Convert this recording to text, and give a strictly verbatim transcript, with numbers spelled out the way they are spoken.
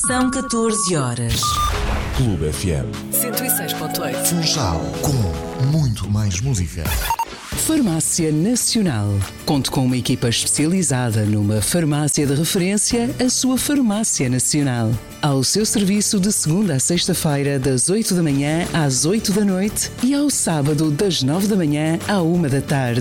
São catorze horas. Clube F M cento e seis ponto oito. Funchal, com muito mais música. Farmácia Nacional. Conte com uma equipa especializada numa farmácia de referência, a sua Farmácia Nacional. Ao seu serviço de segunda a sexta-feira, das oito da manhã às oito da noite e ao sábado, das nove da manhã à uma da tarde.